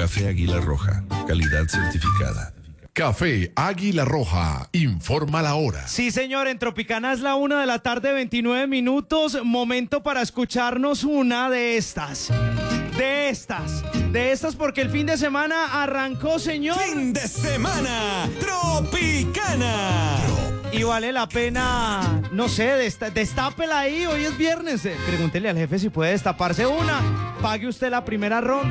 Café Águila Roja, calidad certificada. Café Águila Roja, informa la hora. Sí, señor, en Tropicana es la 1:29 p.m. Momento para escucharnos una de estas. De estas, porque el fin de semana arrancó, señor. ¡Fin de semana! ¡Tropicana! Y vale la pena, no sé, destápela ahí, hoy es viernes. Pregúntele al jefe si puede destaparse una. Pague usted la primera ronda.